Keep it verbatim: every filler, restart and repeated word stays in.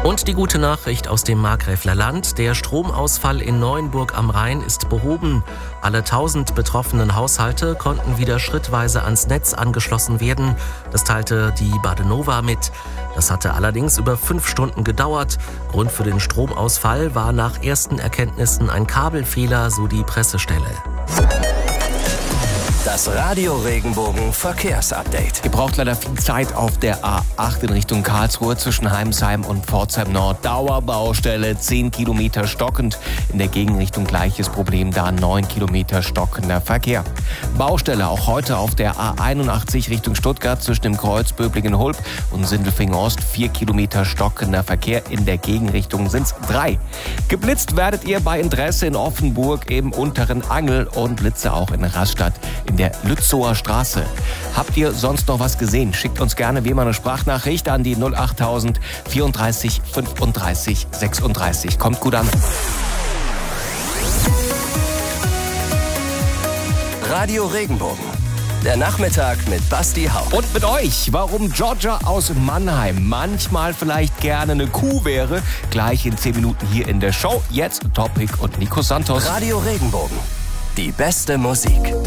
Und die gute Nachricht aus dem Markgräfler Land: Der Stromausfall in Neuenburg am Rhein ist behoben. Alle tausend betroffenen Haushalte konnten wieder schrittweise ans Netz angeschlossen werden. Das teilte die Badenova mit. Das hatte allerdings über fünf Stunden gedauert. Grund für den Stromausfall war nach ersten Erkenntnissen ein Kabelfehler, so die Pressestelle. Das Radio Regenbogen Verkehrsupdate. Ihr braucht leider viel Zeit auf der A acht in Richtung Karlsruhe zwischen Heimsheim und Pforzheim Nord. Dauerbaustelle, zehn Kilometer stockend. In der Gegenrichtung gleiches Problem, da neun Kilometer stockender Verkehr. Baustelle auch heute auf der A einundachtzig Richtung Stuttgart zwischen dem Kreuz Böblingen-Hulb und Sindelfingen-Ost. vier Kilometer stockender Verkehr. In der Gegenrichtung sind es drei. Geblitzt werdet ihr bei Interesse in Offenburg im unteren Angel und Blitze auch in Rastatt in der Lützower Straße. Habt ihr sonst noch was gesehen? Schickt uns gerne wie immer eine Sprachnachricht an die null achttausend vierunddreißig fünfunddreißig sechsunddreißig. Kommt gut an. Radio Regenbogen. Der Nachmittag mit Basti Haupt. Und mit euch, warum Georgia aus Mannheim manchmal vielleicht gerne eine Kuh wäre. Gleich in zehn Minuten hier in der Show. Jetzt Topic und Nico Santos. Radio Regenbogen. Die beste Musik.